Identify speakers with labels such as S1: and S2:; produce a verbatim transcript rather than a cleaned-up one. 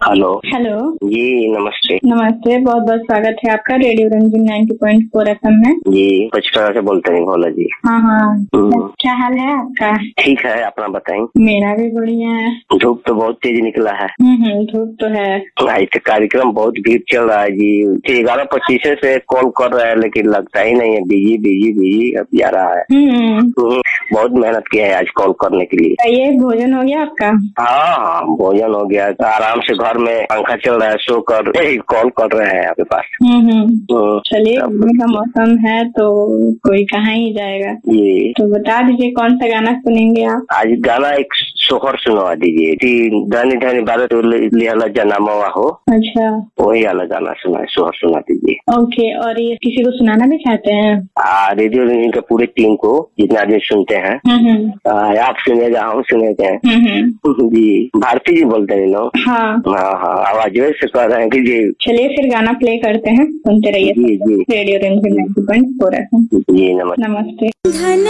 S1: Hello.
S2: Hello
S1: जी नमस्ते।
S2: नमस्ते, बहुत बहुत स्वागत है आपका radio Ranjan ninety point four FM में।
S1: जी पचकड़ा से बोलते हैं, भोला जी।
S2: हाँ हाँ,
S1: हम्म।
S2: क्या हाल है आपका?
S1: ठीक है, अपना बताएं।
S2: मेरा भी बढ़िया है।
S1: धूप तो बहुत तेज निकला है।
S2: हम्म हम्म, धूप तो है।
S1: आज तो कार्यक्रम बहुत भीड़ चल रहा है जी। ग्यारह पच्चीस से कॉल कर रहा है लेकिन लगता ही नहीं है। बिजी बिजी बिजी अब जा रहा है।
S2: हम्म,
S1: हम्म, बहुत मेहनत किया है आज कॉल करने के लिए।
S2: ये भोजन हो गया आपका?
S1: हाँ हाँ, भोजन हो गया। तो आराम से घर में पंखा चल रहा है, सो कर कॉल कर रहे हैं आपके पास।
S2: हम्म हम्म, चलिए, गर्मी का मौसम है तो कोई कहाँ ही जाएगा।
S1: जी
S2: तो बता दीजिए कौन सा गाना सुनेंगे आप?
S1: आज गाना एक सोहर सुनवा दीजिए। धनी धनी भारत लिहला जनामा हो।
S2: अच्छा,
S1: वही वाला गाना सुना, सोहर सुना दीजिए।
S2: ओके। और ये किसी को सुनाना भी चाहते हैं?
S1: आ, रेडियो रंजन के पूरे टीम को, जितना आदमी सुनते हैं।
S2: हम्म हम्म,
S1: आ, आप सुनेगा, हम सुनेते हैं।
S2: हम्म हम्म,
S1: जी भारती जी बोलते हैं ना।
S2: हाँ
S1: हाँ हाँ, आवाज से कह रहे हैं कि जी।
S2: चलिए फिर गाना प्ले करते हैं, सुनते रहिए
S1: जी जी
S2: radio Ranjan ninety point four FM.
S1: जी नमस्ते।
S2: नमस्ते।